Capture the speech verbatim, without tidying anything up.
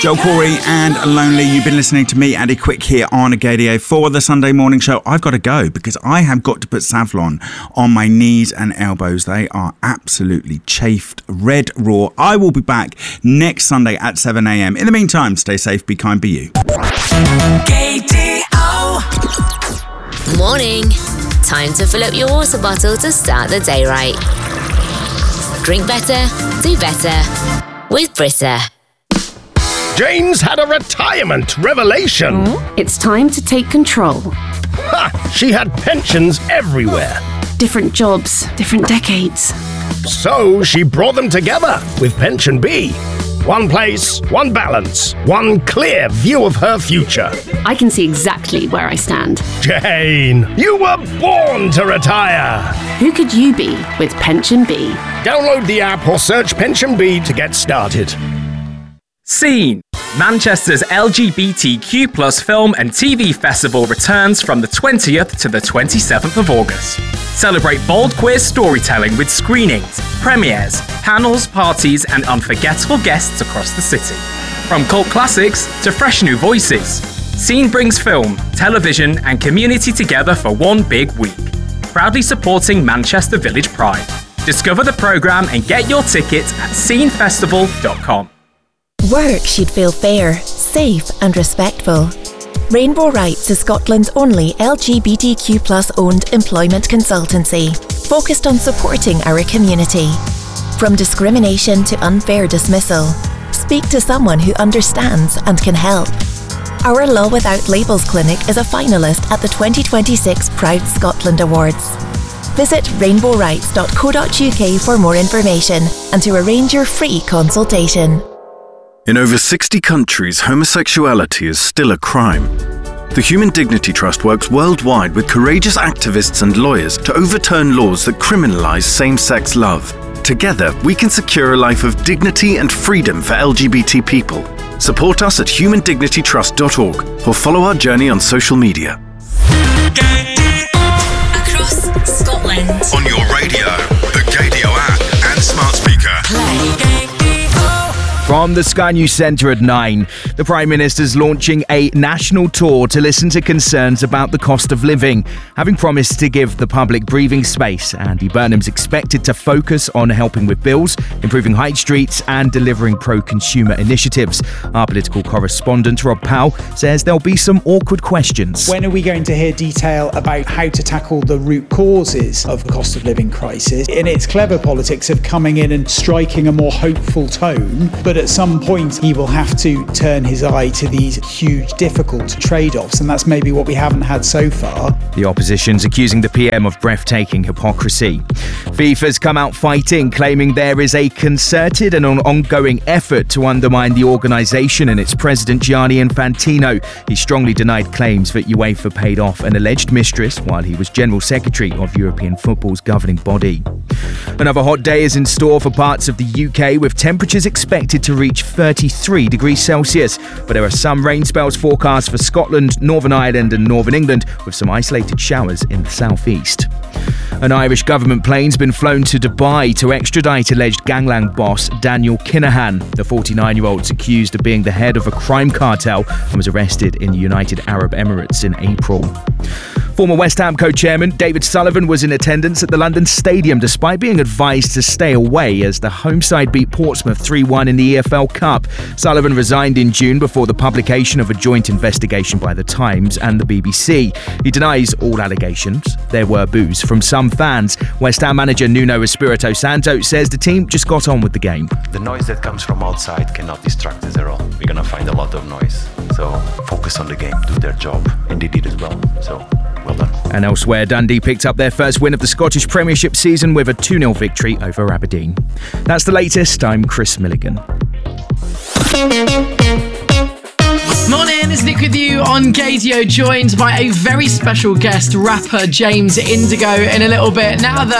Joel Corey and Lonely. You've been listening to me, Andy Quick, here on Agadio for the Sunday morning show. I've got to go because I have got to put Savlon on my knees and elbows. They are absolutely chafed, red raw. I will be back next Sunday at seven a.m. In the meantime, stay safe, be kind, be you. K D O Morning. Time to fill up your water bottle to start the day right. Drink better, do better with Brita. Jane's had a retirement revelation. Mm, it's time to take control. Ha! She had pensions everywhere. Different jobs, different decades. So she brought them together with Pension B. One place, one balance, one clear view of her future. I can see exactly where I stand. Jane, you were born to retire. Who could you be with Pension B? Download the app or search Pension B to get started. Scene! Manchester's L G B T Q plus film and T V festival returns from the twentieth to the twenty-seventh of August. Celebrate bold queer storytelling with screenings, premieres, panels, parties and unforgettable guests across the city. From cult classics to fresh new voices, Scene brings film, television and community together for one big week. Proudly supporting Manchester Village Pride. Discover the programme and get your tickets at scene festival dot com. Work should feel fair, safe and respectful. Rainbow Rights is Scotland's only L G B T Q plus owned employment consultancy, focused on supporting our community. From discrimination to unfair dismissal, speak to someone who understands and can help. Our Law Without Labels clinic is a finalist at the twenty twenty-six Proud Scotland Awards. Visit rainbow rights dot co dot U K for more information and to arrange your free consultation. In over sixty countries, homosexuality is still a crime. The Human Dignity Trust works worldwide with courageous activists and lawyers to overturn laws that criminalise same-sex love. Together, we can secure a life of dignity and freedom for L G B T people. Support us at human dignity trust dot org or follow our journey on social media. across Scotland. On your radio, the Gadio app and smart speaker. Play. From the Sky News Centre at nine, the Prime Minister's launching a national tour to listen to concerns about the cost of living, having promised to give the public breathing space. Andy Burnham's expected to focus on helping with bills, improving high streets and delivering pro-consumer initiatives. Our political correspondent Rob Powell says there'll be some awkward questions. When are we going to hear detail about how to tackle the root causes of the cost of living crisis? And it's clever politics of coming in and striking a more hopeful tone, but at some point he will have to turn his eye to these huge, difficult trade-offs, and that's maybe what we haven't had so far. The opposition's accusing the P M of breathtaking hypocrisy. FIFA's come out fighting, claiming there is a concerted and an ongoing effort to undermine the organisation and its president Gianni Infantino. He strongly denied claims that UEFA paid off an alleged mistress while he was General Secretary of European football's governing body. Another hot day is in store for parts of the U K, with temperatures expected to reach thirty-three degrees Celsius. But there are some rain spells forecast for Scotland, Northern Ireland and Northern England, with some isolated showers in the southeast. An Irish government plane's been flown to Dubai to extradite alleged gangland boss Daniel Kinahan. The forty-nine-year-old's accused of being the head of a crime cartel and was arrested in the United Arab Emirates in April. Former West Ham co-chairman David Sullivan was in attendance at the London Stadium despite being advised to stay away as the home side beat Portsmouth three one in the E F L Cup. Sullivan resigned in June before the publication of a joint investigation by The Times and the B B C. He denies all allegations. There were boos from some fans. West Ham manager Nuno Espirito Santo says the team just got on with the game. The noise that comes from outside cannot distract us at all. We're going to find a lot of noise. So focus on the game, do their job. And they did as well. So well done. And elsewhere, Dundee picked up their first win of the Scottish Premiership season with a two nil victory over Aberdeen. That's the latest. I'm Chris Milligan. Morning, it's Nick with you on Gadio, joined by a very special guest, rapper James Indigo, in a little bit. Now that